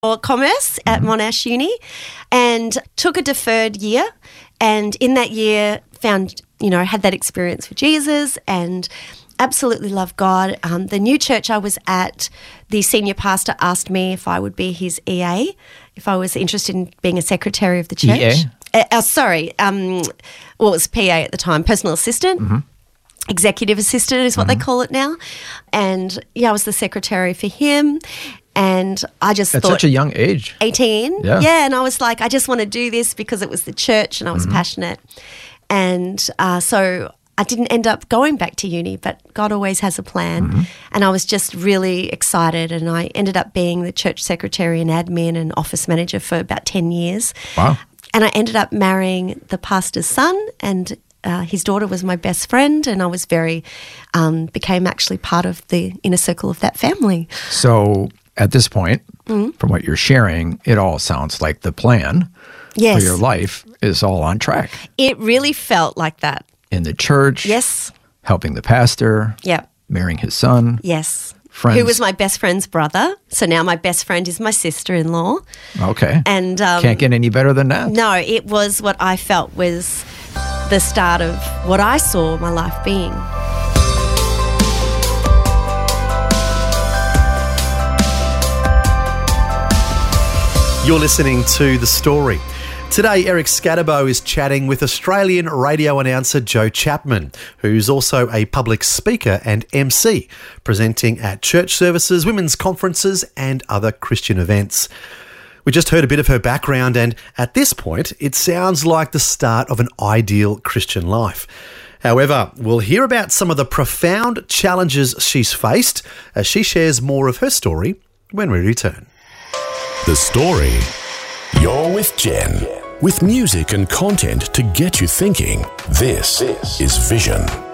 or commerce at Monash Uni and took a deferred year, and in that year found, had that experience with Jesus and absolutely loved God. The new church I was at, the senior pastor asked me if I would be his EA, if I was interested in being a secretary of the church. EA? It was PA at the time, personal assistant. Executive assistant is what they call it now. And I was the secretary for him. And I just At thought... such a young age. 18. Yeah. And I was like, I just want to do this because it was the church and I was passionate. And so I didn't end up going back to uni, but God always has a plan. And I was just really excited, and I ended up being the church secretary and admin and office manager for about 10 years. Wow. And I ended up marrying the pastor's son, and his daughter was my best friend, and I was became actually part of the inner circle of that family. So at this point, from what you're sharing, it all sounds like the plan for your life is all on track. It really felt like that. In the church. Yes. Helping the pastor. Yep. Marrying his son. Yes. Friends. Who was my best friend's brother. So now my best friend is my sister-in-law. Okay. And can't get any better than that. No, it was what I felt was the start of what I saw my life being. You're listening to The Story. Today, Eric Scatterbo is chatting with Australian radio announcer Joe Chapman, who's also a public speaker and MC, presenting at church services, women's conferences and other Christian events. We just heard a bit of her background, and at this point, it sounds like the start of an ideal Christian life. However, we'll hear about some of the profound challenges she's faced as she shares more of her story when we return. The Story. You're with Jen. With music and content to get you thinking, this is Vision.